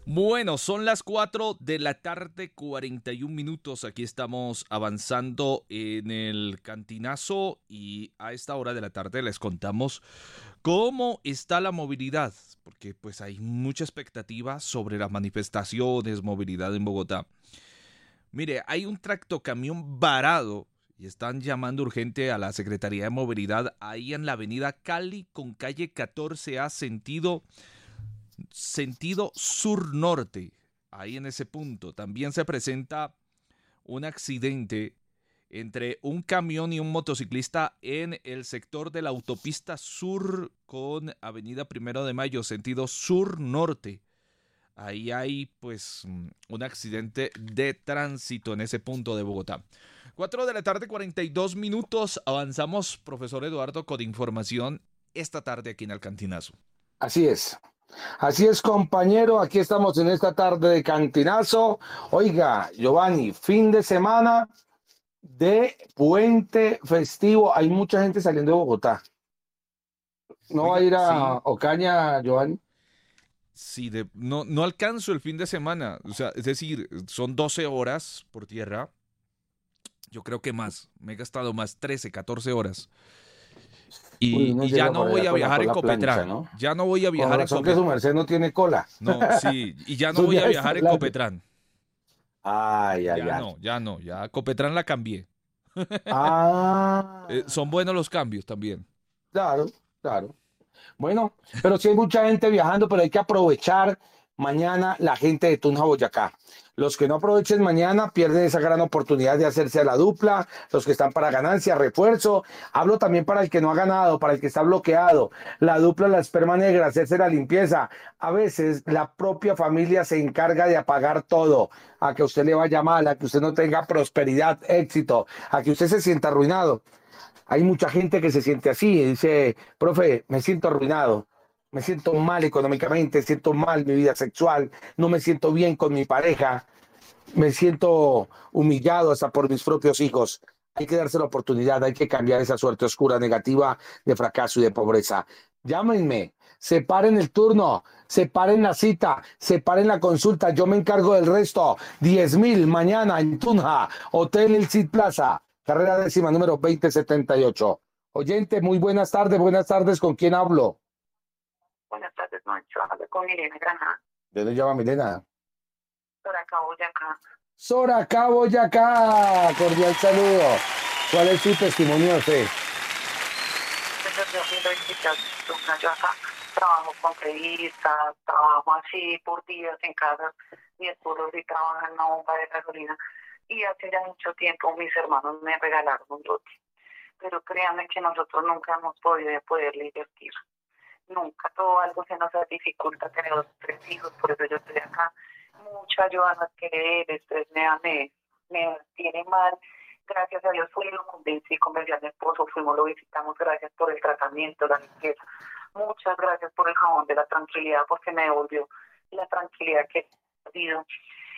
Bueno, son las 4 de la tarde, 41 minutos. Aquí estamos avanzando en el Cantinazo y a esta hora de la tarde les contamos cómo está la movilidad, porque pues hay mucha expectativa sobre las manifestaciones, movilidad en Bogotá. Mire, hay un tractocamión varado y están llamando urgente a la Secretaría de Movilidad ahí en la avenida Cali con calle 14A sentido sur-norte. Ahí en ese punto también se presenta un accidente entre un camión y un motociclista en el sector de la autopista sur con avenida Primero de Mayo, sentido sur-norte. Ahí hay pues un accidente de tránsito en ese punto de Bogotá. 4 de la tarde, 42 minutos. Avanzamos, profesor Eduardo, con información esta tarde aquí en el Cantinazo. Así es. Así es, compañero. Aquí estamos en esta tarde de Cantinazo. Oiga, Giovanni, fin de semana de puente festivo. Hay mucha gente saliendo de Bogotá. ¿No va a Oiga, ir a sí, Ocaña, Giovanni? sí, no alcanzo el fin de semana. O sea, es decir, son 12 horas por tierra. Yo creo que más. Me he gastado más 13, 14 horas. Uy, uno Y ya llega no por voy allá a con la viajar en cola plancha, Copetrán. ¿no? Ya no voy a Con viajar en razón que su Copetrán. merced no tiene cola. No, sí, y ya no Sus voy a viajes viajar tan en largos. Copetrán. Ay, ay, Ya ay. no, ya no. Ya Copetrán la cambié. Son Ah, buenos los cambios también. claro, claro. Bueno, pero sí hay mucha gente viajando, pero hay que aprovechar mañana la gente de Tunja, Boyacá. Los que no aprovechen mañana pierden esa gran oportunidad de hacerse a la dupla, los que están para ganancia, refuerzo. Hablo también para el que no ha ganado, para el que está bloqueado. La dupla, la esperma negra, hacerse la limpieza. A veces la propia familia se encarga de apagar todo, a que usted le vaya mal, a que usted no tenga prosperidad, éxito, a que usted se sienta arruinado. Hay mucha gente que se siente así y dice, profe, me siento arruinado, me siento mal económicamente, siento mal mi vida sexual, no me siento bien con mi pareja, me siento humillado hasta por mis propios hijos. Hay que darse la oportunidad, hay que cambiar esa suerte oscura, negativa de fracaso y de pobreza. Llámenme, separen el turno, separen la cita, separen la consulta, yo me encargo del resto. 10.000 mañana en Tunja, Hotel El Cid Plaza, carrera décima número 2078. Oyente, muy buenas tardes, ¿con quién hablo? Buenas tardes, Mancho. Hablo con Irene Granada, ¿De dónde llama Milena? por acá, Boyacá. Soracá, Boyacá, cordial saludo. ¿Cuál es su testimonio de fe? Pues yo soy visitar yo acá trabajo con revistas, trabajo así por días en casa. Mi esposo sí trabaja en una bomba de gasolina. Y hace ya mucho tiempo mis hermanos me regalaron un lote. Pero créanme que nosotros nunca hemos podido poderle invertir. Nunca, todo algo se nos dificulta. Tenemos 3 hijos, por eso yo estoy acá. Mucha ayuda nos quiere el estrés me tiene mal. Gracias a Dios fui y lo convencí a mi esposo, fuimos, lo visitamos, gracias por el tratamiento, la limpieza. Muchas gracias por el jabón de la tranquilidad, porque me devolvió la tranquilidad que he perdido.